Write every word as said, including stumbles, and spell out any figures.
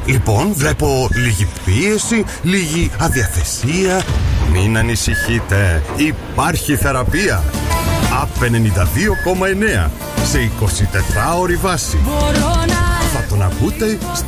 Λοιπόν, βλέπω λίγη πίεση, λίγη αδιαθεσία. Μην ανησυχείτε, υπάρχει θεραπεία. Απ ενενήντα δύο κόμμα εννέα σε εικοσιτετράωρη βάση. Θα τον ακούτε